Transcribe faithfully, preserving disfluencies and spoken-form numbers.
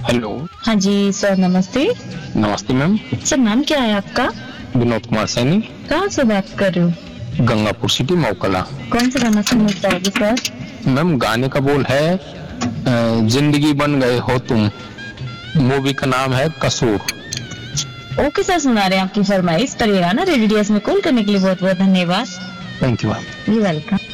Hello. हाँ जी sir, नमस्ते। नमस्ते मैम। सर, नाम क्या है आपका? विनोद कुमार सैनी। कहाँ से बात कर रहे हो? गंगापुर सिटी मऊकला। कौन सा गाना सुनना चाहोगे सर? मैम गाने का बोल है अ, जिंदगी बन गए हो तुम। मूवी का नाम है कसूर। ओके सर, सुना रहे हैं आपकी फरमाइश पर। ये गाना रेडियो में कॉल करने के लिए बहुत बहुत धन्यवाद। Thank you ma'am. You welcome.